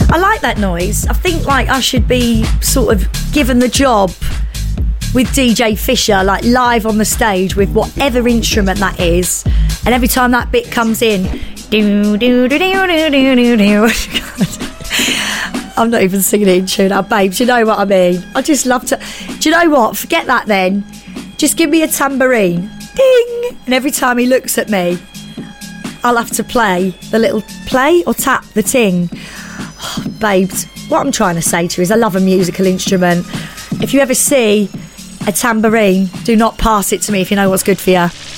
I like that noise. I think like I should be sort of given the job with DJ Fisher, like live on the stage with whatever instrument that is, and every time that bit comes in, do do do do do do do do. I'm not even singing it in tune now, babes. You know what I mean? I just love to. Do you know what? Forget that then. Just give me a tambourine, ding, and every time he looks at me, I'll have to play the little play or tap the ting. Oh, babes, what I'm trying to say to you is I love a musical instrument. If you ever see a tambourine, do not pass it to me if you know what's good for you.